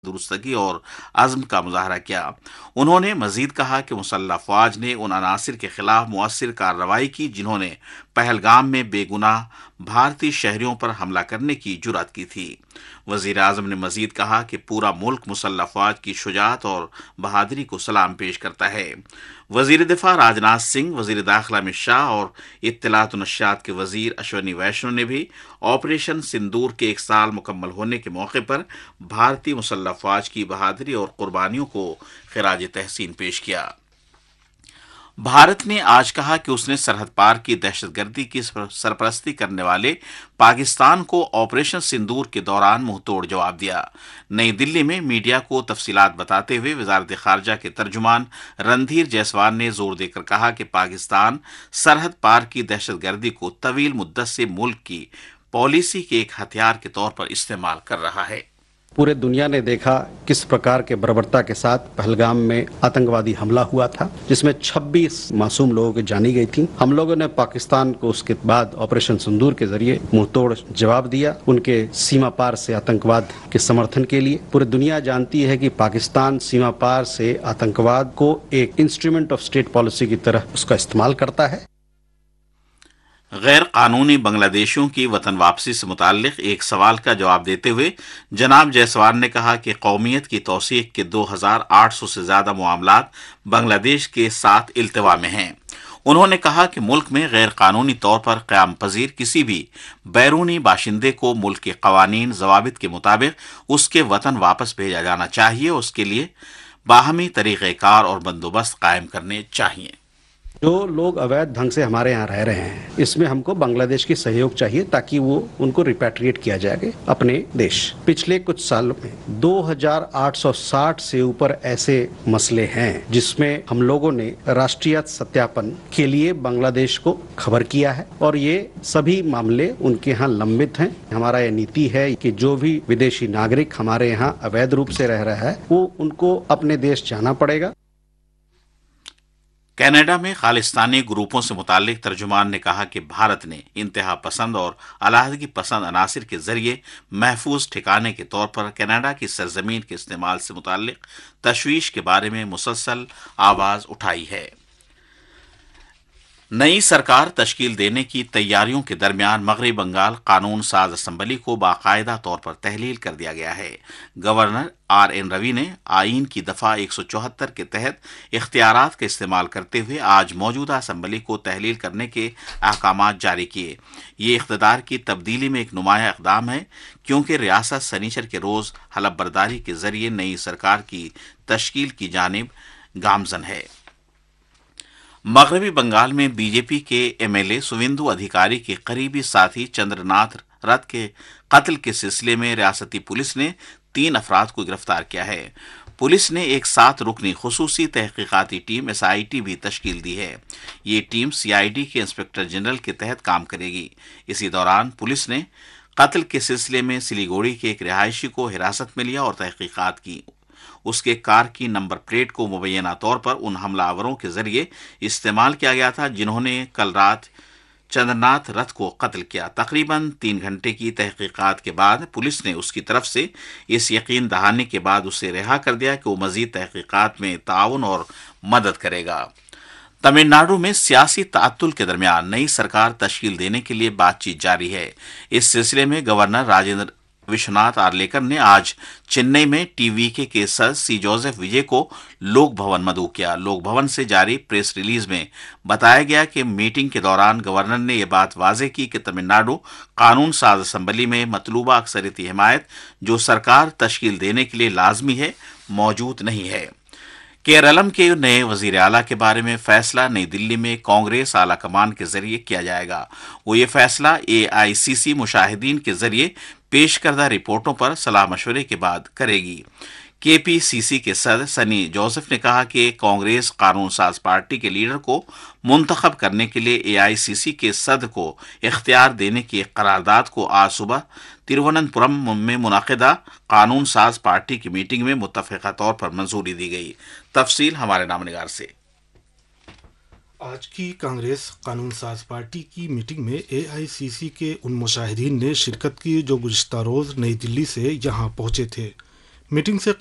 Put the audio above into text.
درستگی اور عزم کا مظاہرہ کیا۔ انہوں نے مزید کہا کہ مسلح افواج نے ان عناصر کے خلاف مؤثر کارروائی کی جنہوں نے پہلگام میں بے گناہ بھارتی شہریوں پر حملہ کرنے کی جرات کی تھی۔ وزیر اعظم نے مزید کہا کہ پورا ملک مسلح افواج کی شجاعت اور بہادری کو سلام پیش کرتا ہے۔ وزیر دفاع راجناتھ سنگھ، وزیر داخلہ امت شاہ اور اطلاعات و نشریات کے وزیر اشونی ویشنو نے بھی آپریشن سندور کے 1 سال مکمل ہونے کے موقع پر بھارتی مسلح افواج کی بہادری اور قربانیوں کو خراج تحسین پیش کیا۔ بھارت نے آج کہا کہ اس نے سرحد پار کی دہشت گردی کی سرپرستی کرنے والے پاکستان کو آپریشن سندور کے دوران منہ توڑ جواب دیا۔ نئی دلی میں میڈیا کو تفصیلات بتاتے ہوئے وزارت خارجہ کے ترجمان رندھیر جیسوال نے زور دے کر کہا کہ پاکستان سرحد پار کی دہشت گردی کو طویل مدت سے ملک کی پالیسی کے ایک ہتھیار کے طور پر استعمال کر رہا ہے۔ پورے دنیا نے دیکھا کس پرکار کے بربرتا کے ساتھ پہلگام میں آتنکوادی حملہ ہوا تھا، جس میں 26 معصوم لوگوں کی جانیں گئی تھیں۔ ہم لوگوں نے پاکستان کو اس کے بعد آپریشن سندور کے ذریعے منہ توڑ جواب دیا، ان کے سیما پار سے آتنکواد کے سمرتھن کے لیے۔ پوری دنیا جانتی ہے کہ پاکستان سیما پار سے آتنکواد کو ایک انسٹرومنٹ آف اسٹیٹ پالیسی کی طرح اس کا استعمال کرتا ہے۔ غیر قانونی بنگلہ دیشیوں کی وطن واپسی سے متعلق ایک سوال کا جواب دیتے ہوئے جناب جیسوال نے کہا کہ قومیت کی توثیق کے 2800 سے زیادہ معاملات بنگلہ دیش کے ساتھ التوا میں ہیں۔ انہوں نے کہا کہ ملک میں غیر قانونی طور پر قیام پذیر کسی بھی بیرونی باشندے کو ملک کے قوانین ضوابط کے مطابق اس کے وطن واپس بھیجا جانا چاہیے، اس کے لیے باہمی طریقہ کار اور بندوبست قائم کرنے چاہیے۔ جو لوگ اویدھ ڈھنگ سے ہمارے یہاں رہ رہے ہیں، اس میں ہم کو بنگلہ دیش کی سہیوگ چاہیے تاکہ وہ ان کو ریپیٹریٹ کیا جائے اپنے دیش۔ پچھلے کچھ سالوں میں 2860 سے اوپر ایسے مسئلے ہیں جس میں ہم لوگوں نے راشٹریت ستیاپن کے لیے بنگلہ دیش کو خبر کیا ہے، اور یہ سبھی معاملے ان کے ہاں لمبت ہیں۔ ہمارا یہ نیتی ہے کہ جو بھی ودیشی ناگرک ہمارے یہاں اویدھ روپ سے رہ رہا ہے وہ ان کو اپنے دیش جانا پڑے گا۔ کینیڈا میں خالستانی گروپوں سے متعلق ترجمان نے کہا کہ بھارت نے انتہا پسند اور علیحدگی پسند عناصر کے ذریعے محفوظ ٹھکانے کے طور پر کینیڈا کی سرزمین کے استعمال سے متعلق تشویش کے بارے میں مسلسل آواز اٹھائی ہے۔ نئی سرکار تشکیل دینے کی تیاریوں کے درمیان مغربی بنگال قانون ساز اسمبلی کو باقاعدہ طور پر تحلیل کر دیا گیا ہے۔ گورنر RN روی نے آئین کی دفعہ 174 کے تحت اختیارات کا استعمال کرتے ہوئے آج موجودہ اسمبلی کو تحلیل کرنے کے احکامات جاری کیے۔ یہ اقتدار کی تبدیلی میں ایک نمایاں اقدام ہے کیونکہ ریاست سنیچر کے روز حلف برداری کے ذریعے نئی سرکار کی تشکیل کی جانب گامزن ہے۔ مغربی بنگال میں BJP کے MLA سویندو ادھیکاری کے قریبی ساتھی چندر ناتھ رتھ کے قتل کے سلسلے میں ریاستی پولیس نے 3 افراد کو گرفتار کیا ہے۔ پولیس نے ایک 7 رکنی خصوصی تحقیقاتی ٹیم SIT بھی تشکیل دی ہے۔ یہ ٹیم CID کے انسپکٹر جنرل کے تحت کام کرے گی۔ اسی دوران پولیس نے قتل کے سلسلے میں سلیگوڑی کے ایک رہائشی کو حراست میں لیا اور تحقیقات کی۔ اس کے کار کی نمبر پلیٹ کو مبینہ طور پر ان حملہ آوروں کے ذریعے استعمال کیا گیا تھا جنہوں نے کل رات چندر ناتھ رتھ کو قتل کیا۔ تقریباً 3 گھنٹے کی تحقیقات کے بعد پولیس نے اس کی طرف سے اس یقین دہانے کے بعد اسے رہا کر دیا کہ وہ مزید تحقیقات میں تعاون اور مدد کرے گا۔ تمل ناڈو میں سیاسی تعطل کے درمیان نئی سرکار تشکیل دینے کے لیے بات چیت جاری ہے۔ اس سلسلے میں گورنر راجندر وشوناتھ آرلیکر نے آج چنئی میں TVK کے صدر C جوزف وجے کو لوک بھون مدعو کیا۔ لوک بھون سے جاری پریس ریلیز میں بتایا گیا کہ میٹنگ کے دوران گورنر نے یہ بات واضح کی کہ تمل ناڈو قانون ساز اسمبلی میں مطلوبہ اکثریتی حمایت جو سرکار تشکیل دینے کے لیے لازمی ہے موجود نہیں ہے۔ کیرالم کے نئے وزیر اعلیٰ کے بارے میں فیصلہ نئی دلی میں کانگریس اعلیٰ کمان کے ذریعے کیا جائے گا۔ وہ یہ فیصلہ AICC مشاہدین کے ذریعے پیش کردہ رپورٹوں پر صلاح مشورے کے بعد کرے گی۔ KPCC کے صدر سنی جوزف نے کہا کہ کانگریس قانون ساز پارٹی کے لیڈر کو منتخب کرنے کے لیے AICC کے صدر کو اختیار دینے کی ایک قرارداد کو آج صبح ترووننتپورم میں منعقدہ قانون ساز پارٹی کی میٹنگ میں متفقہ طور پر منظوری دی گئی۔ تفصیل ہمارے نامہ نگار سے۔ آج کی کانگریس قانون ساز پارٹی کی میٹنگ میں AICC کے ان مشاہدین نے شرکت کی جو گزشتہ روز نئی دلی سے یہاں پہنچے تھے۔ मीटिंग से